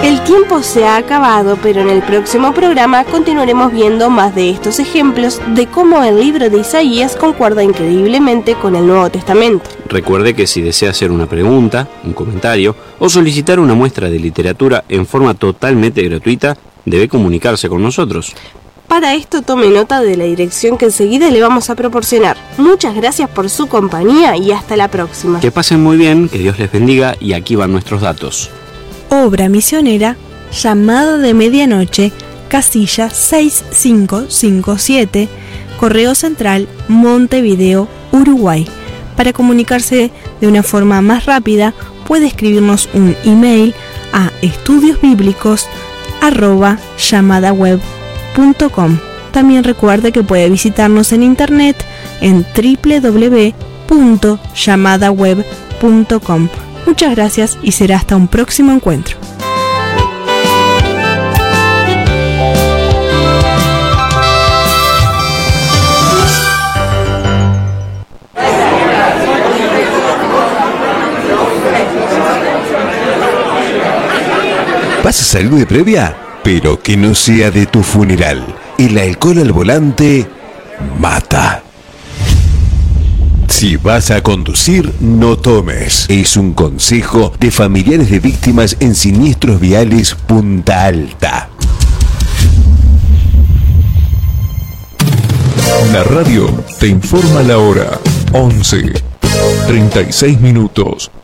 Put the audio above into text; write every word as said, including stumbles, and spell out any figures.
El tiempo se ha acabado, pero en el próximo programa continuaremos viendo más de estos ejemplos de cómo el libro de Isaías concuerda increíblemente con el Nuevo Testamento. Recuerde que si desea hacer una pregunta, un comentario o solicitar una muestra de literatura en forma totalmente gratuita, debe comunicarse con nosotros. Para esto tome nota de la dirección que enseguida le vamos a proporcionar. Muchas gracias por su compañía y hasta la próxima. Que pasen muy bien, que Dios les bendiga y aquí van nuestros datos. Obra misionera, llamada de medianoche, casilla seis cinco cinco siete, Correo Central, Montevideo, Uruguay. Para comunicarse de una forma más rápida, puede escribirnos un email a estudiosbíblicos arroba llamadaweb punto com. También recuerde que puede visitarnos en internet en doble u doble u doble u punto llamadaweb punto com. Muchas gracias y será hasta un próximo encuentro. ¿Vas a salir de previa? Pero que no sea de tu funeral. El alcohol al volante mata. Si vas a conducir, no tomes. Es un consejo de familiares de víctimas en siniestros viales Punta Alta. La radio te informa la hora. once, treinta y seis minutos.